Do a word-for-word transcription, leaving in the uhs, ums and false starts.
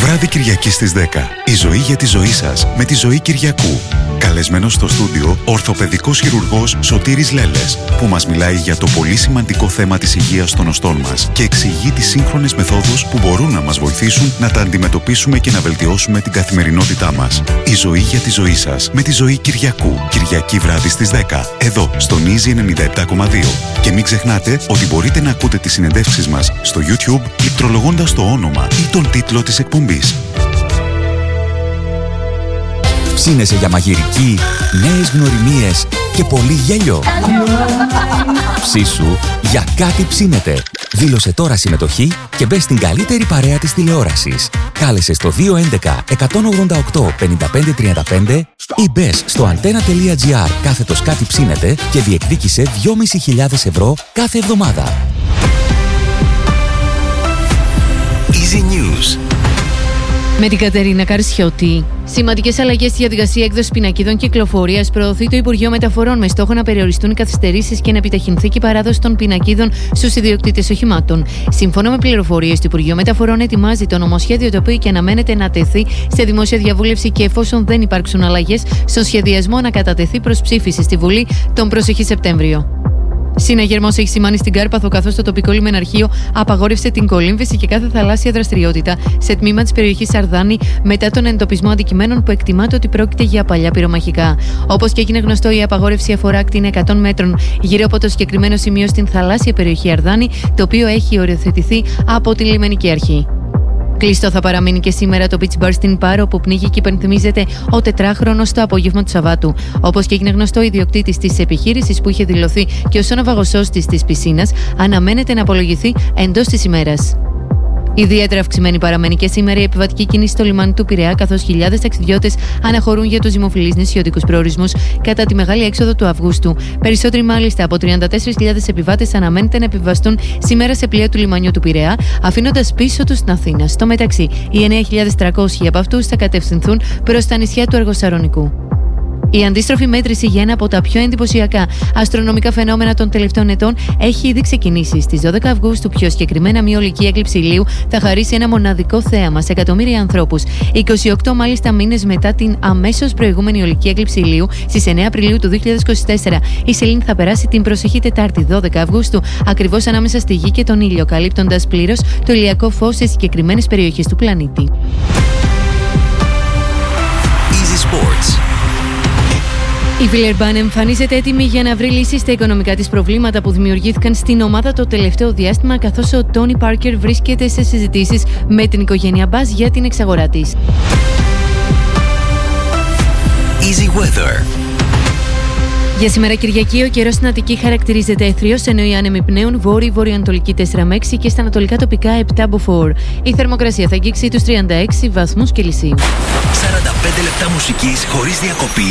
Βράδυ Κυριακή στις δέκα. Η ζωή για τη ζωή σας με τη Ζωή Κυριακού. Καλεσμένος στο στούντιο, ορθοπαιδικός χειρουργός Σωτήρης Λέλες, που μας μιλάει για το πολύ σημαντικό θέμα της υγείας των οστών μας και εξηγεί τις σύγχρονες μεθόδους που μπορούν να μας βοηθήσουν να τα αντιμετωπίσουμε και να βελτιώσουμε την καθημερινότητά μας. Η ζωή για τη ζωή σας με τη Ζωή Κυριακού. Κυριακή βράδυ στις δέκα, εδώ στον Easy ενενήντα επτά κόμμα δύο. Και μην ξεχνάτε ότι μπορείτε να ακούτε τις συνεντεύξεις μας στο YouTube πληκτρολογώντας το όνομα ή τον τίτλο της εκπομπής. Ψήνεσαι για μαγειρική, νέες γνωριμίες και πολύ γέλιο. Ψήσου για κάτι ψήνεται. Δήλωσε τώρα συμμετοχή και μπες στην καλύτερη παρέα της τηλεόρασης. Κάλεσε στο δύο έντεκα εκατόν ογδόντα οκτώ πενήντα πέντε τριάντα πέντε ή μπες στο antenna.gr κάθετος κάτι ψήνεται και διεκδίκησε δυόμισι χιλιάδες ευρώ κάθε εβδομάδα. Easy News. Με την Κατερίνα Καρσιώτη. Σημαντικές αλλαγές στη διαδικασία έκδοσης πινακίδων κυκλοφορίας προωθεί το Υπουργείο Μεταφορών με στόχο να περιοριστούν οι καθυστερήσεις και να επιταχυνθεί και η παράδοση των πινακίδων στους ιδιοκτήτες οχημάτων. Σύμφωνα με πληροφορίες, το Υπουργείο Μεταφορών ετοιμάζει το νομοσχέδιο, το οποίο και αναμένεται να τεθεί σε δημόσια διαβούλευση και εφόσον δεν υπάρξουν αλλαγές στον σχεδιασμό, να κατατεθεί προς ψήφιση στη Βουλή τον προσεχή Σεπτέμβριο. Συναγερμός έχει σημάνει στην Κάρπαθο, καθώς το τοπικό λιμεναρχείο απαγόρευσε την κολύμβηση και κάθε θαλάσσια δραστηριότητα σε τμήμα της περιοχής Αρδάνη μετά τον εντοπισμό αντικειμένων που εκτιμάται ότι πρόκειται για παλιά πυρομαχικά. Όπως και έγινε γνωστό, η απαγόρευση αφορά ακτίνα εκατό μέτρων γύρω από το συγκεκριμένο σημείο στην θαλάσσια περιοχή Αρδάνη, το οποίο έχει οριοθετηθεί από τη λιμενική αρχή. Κλειστό θα παραμείνει και σήμερα το Beach Bar στην Πάρο, που πνίγει και υπενθυμίζεται ο τετράχρονος το απόγευμα του Σαββάτου. Όπως και έγινε γνωστό, ο ιδιοκτήτης της επιχείρησης, που είχε δηλωθεί και ως ο ναυαγοσώστης της πισίνας, αναμένεται να απολογηθεί εντός της ημέρας. Ιδιαίτερα αυξημένη παραμένει και σήμερα η επιβατική κίνηση στο λιμάνι του Πειραιά, καθώς χιλιάδες ταξιδιώτες αναχωρούν για τους δημοφιλείς νησιωτικούς προορισμούς κατά τη μεγάλη έξοδο του Αυγούστου. Περισσότεροι, μάλιστα, από τριάντα τέσσερις χιλιάδες επιβάτες αναμένεται να επιβιβαστούν σήμερα σε πλοία του λιμανιού του Πειραιά, αφήνοντας πίσω τους την Αθήνα. Στο μεταξύ, οι εννέα χιλιάδες τριακόσιοι από αυτούς θα κατευθυνθούν προς τα νησιά του Αργοσαρονικού. Η αντίστροφη μέτρηση για ένα από τα πιο εντυπωσιακά αστρονομικά φαινόμενα των τελευταίων ετών έχει ήδη ξεκινήσει. Στις δώδεκα Αυγούστου, πιο συγκεκριμένα, μια ολική έκλειψη ηλίου θα χαρίσει ένα μοναδικό θέαμα σε εκατομμύρια ανθρώπους. είκοσι οκτώ μάλιστα μήνες μετά την αμέσως προηγούμενη ολική έκλειψη ηλίου, στις εννέα Απριλίου του δύο χιλιάδες είκοσι τέσσερα, η σελήνη θα περάσει την προσεχή Τετάρτη, δώδεκα Αυγούστου, ακριβώς ανάμεσα στη Γη και τον ήλιο, καλύπτοντας πλήρως το ηλιακό φως σε συγκεκριμένες περιοχές του πλανήτη. Easy Sports. Η Βιλερμπάν εμφανίζεται έτοιμη για να βρει λύσεις στα οικονομικά της προβλήματα που δημιουργήθηκαν στην ομάδα το τελευταίο διάστημα, καθώς ο Τόνι Πάρκερ βρίσκεται σε συζητήσεις με την οικογένεια Μπάς για την εξαγορά της. Easy Weather. Για σήμερα Κυριακή, ο καιρός στην Αττική χαρακτηρίζεται αιθριος, ενώ οι άνεμοι πνέουν βόρειο-βορειοανατολική τέσσερα με έξι και στα ανατολικά τοπικά επτά μποφόρ. Η θερμοκρασία θα αγγίξει τους τριάντα έξι βαθμούς Κελσίου. σαράντα πέντε λεπτά μουσικής χωρίς διακοπή.